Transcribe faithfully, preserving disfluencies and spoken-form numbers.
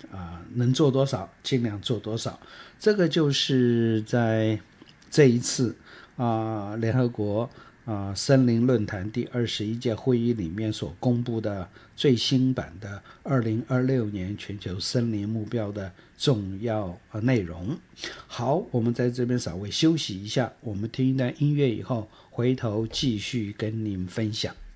啊、能做多少尽量做多少。这个就是在这一次啊、联合国啊、森林论坛第二十一届会议里面所公布的最新版的二零二六年全球森林目标的重要内容。好，我们在这边稍微休息一下，我们听一段音乐以后，回头继续跟您分享。